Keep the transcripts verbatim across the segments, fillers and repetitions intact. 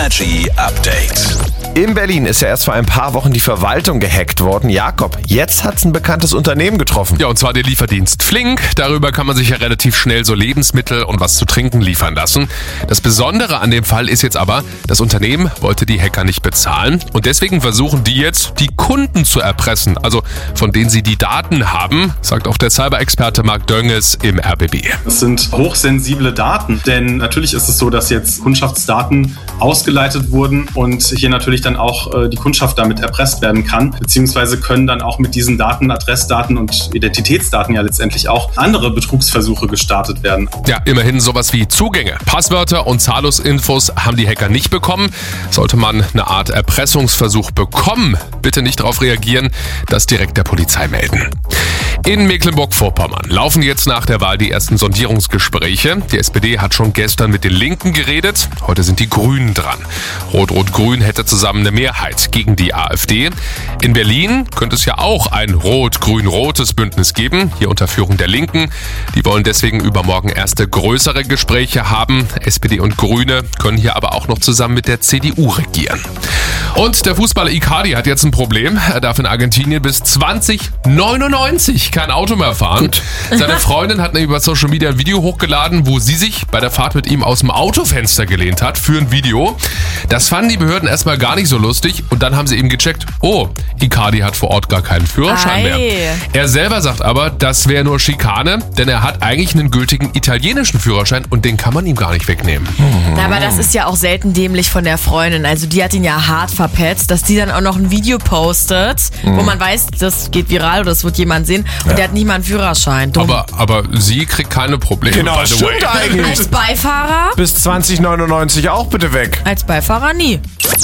Energy Update. In Berlin ist ja erst vor ein paar Wochen die Verwaltung gehackt worden. Jakob, jetzt hat's ein bekanntes Unternehmen getroffen. Ja, und zwar der Lieferdienst Flink. Darüber kann man sich ja relativ schnell so Lebensmittel und was zu trinken liefern lassen. Das Besondere an dem Fall ist jetzt aber, das Unternehmen wollte die Hacker nicht bezahlen und deswegen versuchen die jetzt, die Kunden zu erpressen, also von denen sie die Daten haben, sagt auch der Cyber-Experte Marc Dönges im R B B. Es sind hochsensible Daten, denn natürlich ist es so, dass jetzt Kundschaftsdaten ausgeleitet wurden und hier natürlich dann auch äh, die Kundschaft damit erpresst werden kann, beziehungsweise können dann auch mit diesen Daten, Adressdaten und Identitätsdaten ja letztendlich auch andere Betrugsversuche gestartet werden. Ja, immerhin sowas wie Zugänge, Passwörter und Zahlungsinfos haben die Hacker nicht bekommen. Sollte man eine Art Erpressungsversuch bekommen, bitte nicht darauf reagieren, das direkt der Polizei melden. In Mecklenburg-Vorpommern laufen jetzt nach der Wahl die ersten Sondierungsgespräche. Die S P D hat schon gestern mit den Linken geredet. Heute sind die Grünen dran. Rot-Rot-Grün hätte zusammen eine Mehrheit gegen die AfD. In Berlin könnte es ja auch ein rot-grün-rotes Bündnis geben, hier unter Führung der Linken. Die wollen deswegen übermorgen erste größere Gespräche haben. S P D und Grüne können hier aber auch noch zusammen mit der C D U regieren. Und der Fußballer Icardi hat jetzt ein Problem. Er darf in Argentinien bis zwanzig neunundneunzig kein Auto mehr fahren. Gut. Seine Freundin hat über Social Media ein Video hochgeladen, wo sie sich bei der Fahrt mit ihm aus dem Autofenster gelehnt hat für ein Video. Das fanden die Behörden erstmal gar nicht so lustig und dann haben sie eben gecheckt, oh, Icardi hat vor Ort gar keinen Führerschein Ei. mehr. Er selber sagt aber, das wäre nur Schikane, denn er hat eigentlich einen gültigen italienischen Führerschein und den kann man ihm gar nicht wegnehmen. Na, aber das ist ja auch selten dämlich von der Freundin. Also die hat ihn ja hart verpetzt, dass die dann auch noch ein Video postet, mhm. wo man weiß, das geht viral oder das wird jemand sehen und ja. der hat nicht mal einen Führerschein. Dumm. Aber, aber sie kriegt keine Probleme. Genau, stimmt eigentlich. Als Beifahrer? Bis zwanzig neunundneunzig auch bitte weg. Als Beifahrer nie.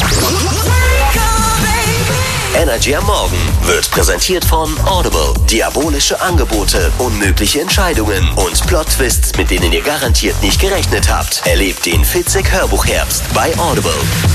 Energy am Morgen wird präsentiert von Audible. Diabolische Angebote, unmögliche Entscheidungen und Plot-Twists, mit denen ihr garantiert nicht gerechnet habt. Erlebt den Fitzek Hörbuchherbst bei Audible.